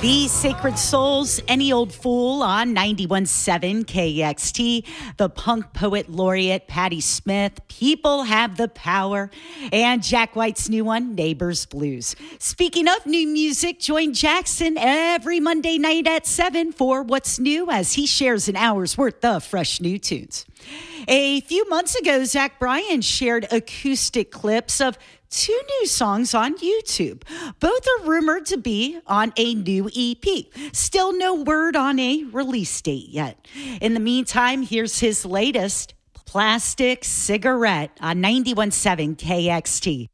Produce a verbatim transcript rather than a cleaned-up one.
The Sacred Souls, Any Old Fool on ninety-one point seven K X T. The punk poet laureate Patti Smith, People Have the Power. And Jack White's new one, Neighbors Blues. Speaking of new music, join Jackson every Monday night at seven for What's New as he shares an hour's worth of fresh new tunes. A few months ago, Zach Bryan shared acoustic clips of two new songs on YouTube. Both are rumored to be on a new E P. Still no word on a release date yet. In the meantime, here's his latest, Plastic Cigarette on ninety-one point seven K X T.